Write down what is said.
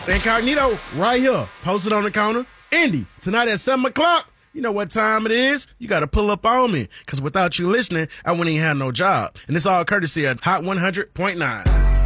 Incognito, right here, posted on the counter. Indy, tonight at 7 o'clock, you know what time it is. You got to pull up on me, because without you listening, I wouldn't even have no job. And it's all courtesy of Hot 100.9.